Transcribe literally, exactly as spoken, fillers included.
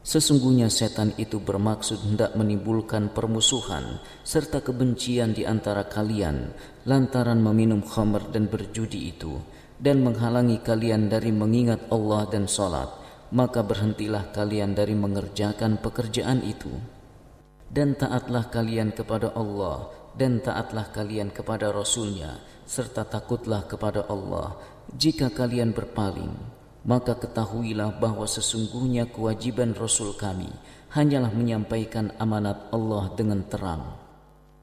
Sesungguhnya setan itu bermaksud hendak menimbulkan permusuhan serta kebencian di antara kalian lantaran meminum khamr dan berjudi itu, dan menghalangi kalian dari mengingat Allah dan salat. Maka berhentilah kalian dari mengerjakan pekerjaan itu, dan taatlah kalian kepada Allah dan taatlah kalian kepada Rasul-Nya, serta takutlah kepada Allah. Jika kalian berpaling, maka ketahuilah bahwa sesungguhnya kewajiban Rasul kami hanyalah menyampaikan amanat Allah dengan terang.